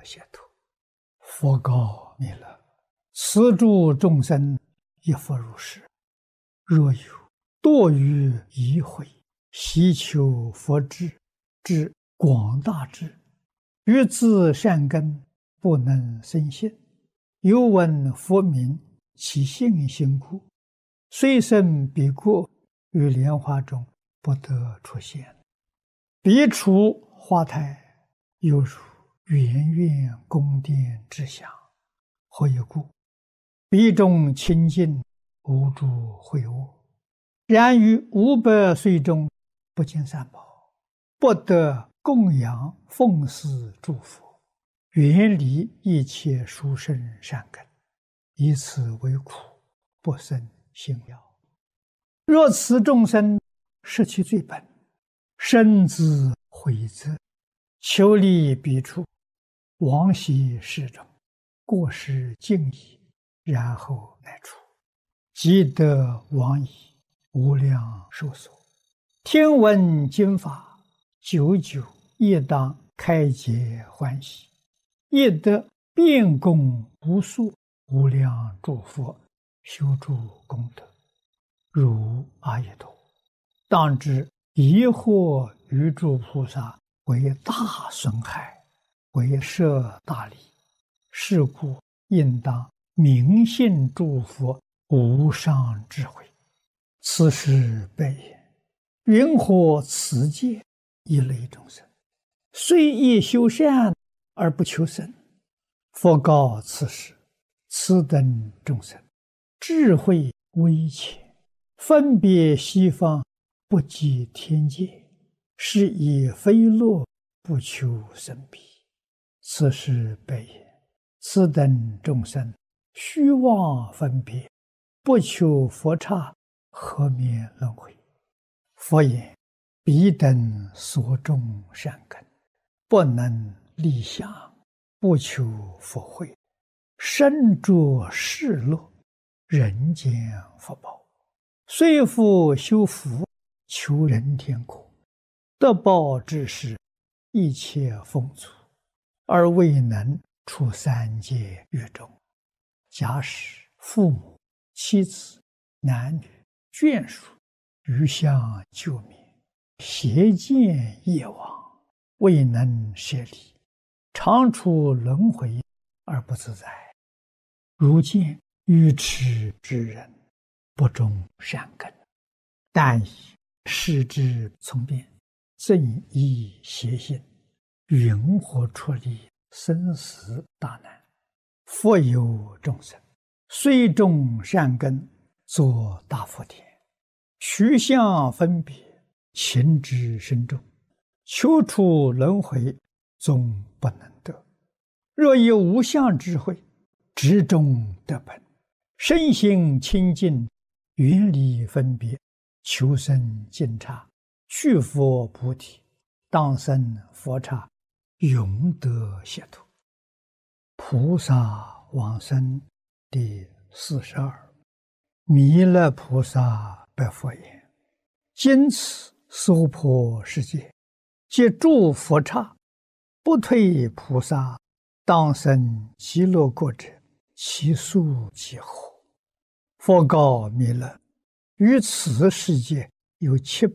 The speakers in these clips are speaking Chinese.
解脱。佛告弥勒：此诸众生亦复如是。若有多于疑悔，希求佛智之广大智，于自善根不能生信，又闻佛名，其信心故，虽生彼国，于莲花中不得出现。彼处花台，犹如圆圆宫殿之祥。何以故？彼中清净，无诸秽恶。然于500岁中，不见三宝，不得供养奉祀诸佛，远离一切殊胜善根，以此为苦，不生信要。若此众生失其最本，深自悔责，求离彼处，往昔世中，过失尽已，然后乃出，即得往矣，无量寿所。听闻经法，久久亦当开解欢喜，亦得遍供无数无量诸佛，修诸功德，如阿逸多。当知疑惑于诸菩萨为大损害，为摄大利，是故应当明信诸佛无上智慧。此时悲言：云何此界一类众生，虽亦修善而不求生？佛告此时：此等众生智慧微浅，分别西方，不及天界，是以非乐不求生彼。此时悲言：此等众生虚妄分别，不求佛刹，何免轮回？佛言：彼等所种善根，不能立想，不求佛慧，身着世乐，人间福报，虽复修福，求人天国，得报之时，一切丰足，而未能出三界狱中。假使父母、妻子、男女、眷属余相救灭，邪见业往，未能舍离，常处轮回而不自在。如见愚痴之人，不种善根，但以视之从变，正依邪心，云何出离生死大难？复有众生，虽种善根，作大福田，取相分别，情之深重，求出轮回，终不能得。若有无相智慧，执中得本，身心清净，远离分别，求生净刹，去佛菩提，当生佛刹，永得解脱。菩萨往生第42。弥勒菩萨白佛言：今此娑婆世界，皆诸佛刹，不退菩萨，当生极乐国者，其数几何？佛告弥勒：于此世界有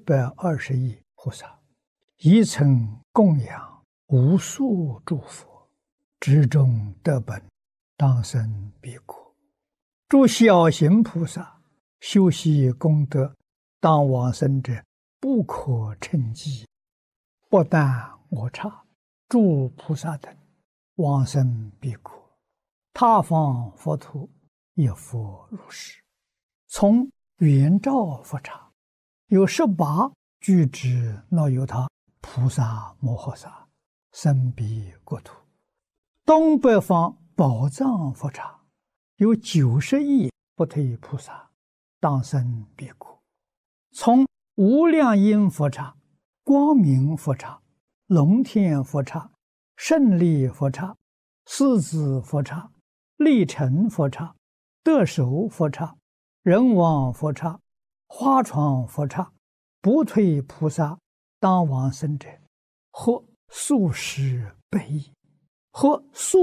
720亿菩萨，亦曾供养无数诸佛，执中得本，当生彼国。诸小行菩萨修习功德，当往生者不可称计。不但我刹，诸菩萨等往生彼国，他方佛土亦复如是。从圆照佛刹，有18具之那由他菩萨摩诃萨生彼国土。东北方宝藏佛刹，有90亿不退菩萨，当生彼国。从无量音佛刹、光明佛刹、龙天佛刹、胜利佛刹、狮子佛刹、力成佛刹、得手佛刹、人王佛刹、花床佛刹，不退菩萨当往生者，或数十百亿， 和素